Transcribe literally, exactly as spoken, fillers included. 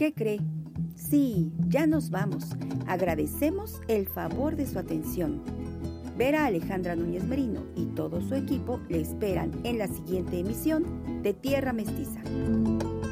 ¿Qué cree? Sí, ya nos vamos. Agradecemos el favor de su atención. Vera Alejandra Núñez Merino y todo su equipo le esperan en la siguiente emisión de Tierra Mestiza.